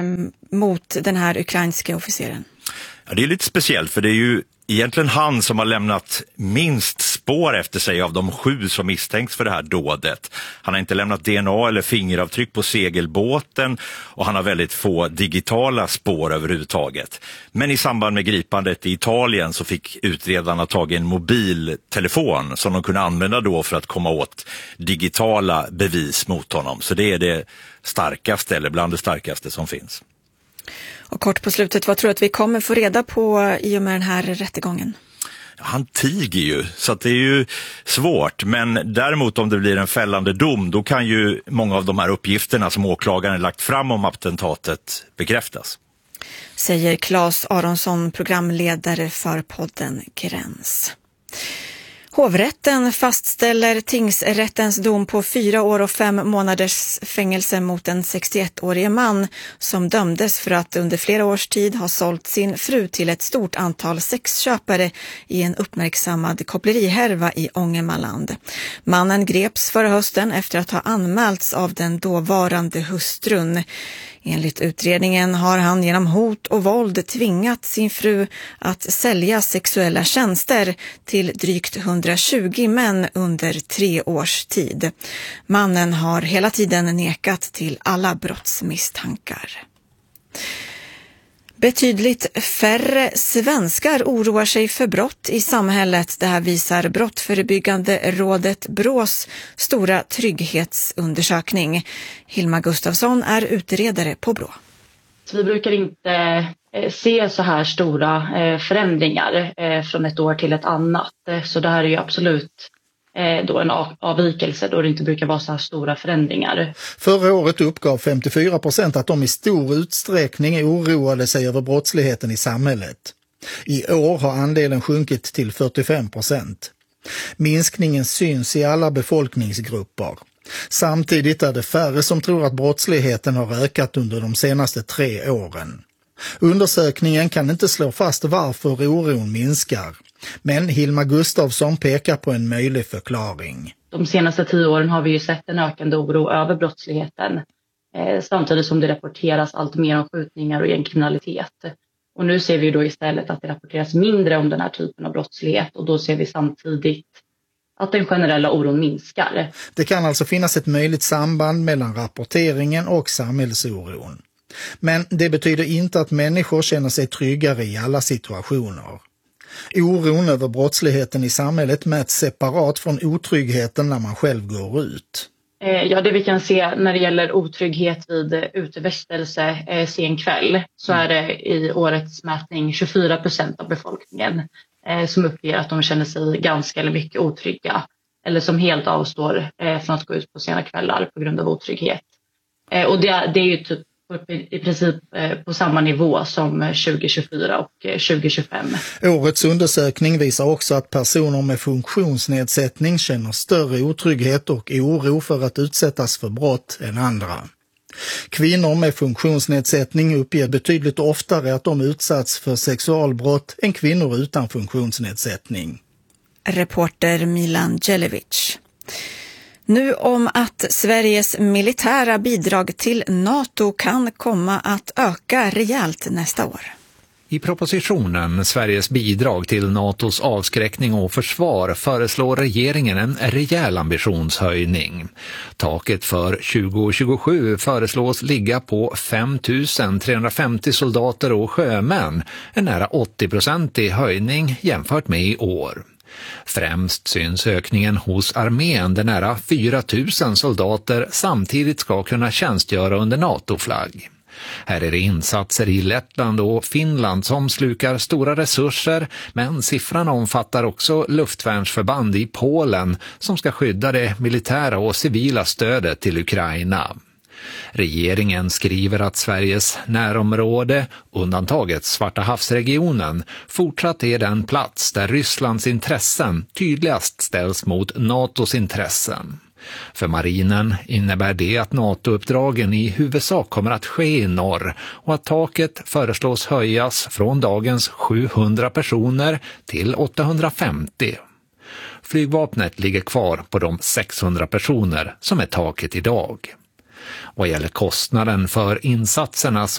mot den här ukrainska officeren? Ja, det är lite speciellt för det är ju egentligen han som har lämnat minst spår efter sig av de 7 som misstänks för det här dådet. Han har inte lämnat DNA eller fingeravtryck på segelbåten och han har väldigt få digitala spår överhuvudtaget. Men i samband med gripandet i Italien så fick utredarna tag i en mobiltelefon som de kunde använda då för att komma åt digitala bevis mot honom. Så det är det starkaste eller bland det starkaste som finns. Och kort på slutet, vad tror du att vi kommer få reda på i och med den här rättegången? Han tiger ju, så att det är ju svårt. Men däremot om det blir en fällande dom, då kan ju många av de här uppgifterna som åklagaren lagt fram om attentatet bekräftas. Säger Claes Aronsson, programledare för podden Gräns. Hovrätten fastställer tingsrättens dom på 4 år och 5 månaders fängelse mot en 61-årig man som dömdes för att under flera års tid ha sålt sin fru till ett stort antal sexköpare i en uppmärksammad kopplerihärva i Ångermanland. Mannen greps förra hösten efter att ha anmälts av den dåvarande hustrun. Enligt utredningen har han genom hot och våld tvingat sin fru att sälja sexuella tjänster till drygt 120 män under 3 års tid. Mannen har hela tiden nekat till alla brottsmisstankar. Betydligt färre svenskar oroar sig för brott i samhället. Det här visar Brottsförebyggande rådet BRÅs stora trygghetsundersökning. Hilma Gustafsson är utredare på BRÅ. Vi brukar inte se så här stora förändringar från ett år till ett annat. Så det här är ju absolut då en avvikelse då det inte brukar vara så här stora förändringar. Förra året uppgav 54% att de i stor utsträckning oroade sig över brottsligheten i samhället. I år har andelen sjunkit till 45%. Minskningen syns i alla befolkningsgrupper. Samtidigt är det färre som tror att brottsligheten har ökat under de senaste 3 åren. Undersökningen kan inte slå fast varför oron minskar. Men Hilma Gustafsson pekar på en möjlig förklaring. De senaste 10 åren har vi ju sett en ökande oro över brottsligheten. Samtidigt som det rapporteras allt mer om skjutningar och gängkriminalitet. Och nu ser vi då istället att det rapporteras mindre om den här typen av brottslighet. Och då ser vi samtidigt att den generella oron minskar. Det kan alltså finnas ett möjligt samband mellan rapporteringen och samhällsoron. Men det betyder inte att människor känner sig tryggare i alla situationer. Oron över brottsligheten i samhället mäts separat från otryggheten när man själv går ut. Ja, det vi kan se när det gäller otrygghet vid utevistelse sen kväll så är det i årets mätning 24% av befolkningen som uppger att de känner sig ganska eller mycket otrygga eller som helt avstår från att gå ut på sena kvällar på grund av otrygghet. Och det är ju typ i princip på samma nivå som 2024 och 2025. Årets undersökning visar också att personer med funktionsnedsättning känner större otrygghet och oro för att utsättas för brott än andra. Kvinnor med funktionsnedsättning uppger betydligt oftare att de utsatts för sexualbrott än kvinnor utan funktionsnedsättning. Reporter Milan Djelevic. Nu om att Sveriges militära bidrag till NATO kan komma att öka rejält nästa år. I propositionen Sveriges bidrag till NATOs avskräckning och försvar föreslår regeringen en rejäl ambitionshöjning. Taket för 2027 föreslås ligga på 5 350 soldater och sjömän, en nära 80% höjning jämfört med i år. Främst syns ökningen hos armén där nära 4 000 soldater samtidigt ska kunna tjänstgöra under NATO-flagg. Här är det insatser i Lettland och Finland som slukar stora resurser, men siffran omfattar också luftvärnsförband i Polen som ska skydda det militära och civila stödet till Ukraina. Regeringen skriver att Sveriges närområde, undantaget Svarta havsregionen, fortsatt är den plats där Rysslands intressen tydligast ställs mot NATOs intressen. För marinen innebär det att NATO-uppdragen i huvudsak kommer att ske i norr och att taket föreslås höjas från dagens 700 personer till 850. Flygvapnet ligger kvar på de 600 personer som är taket idag. Vad gäller kostnaden för insatserna så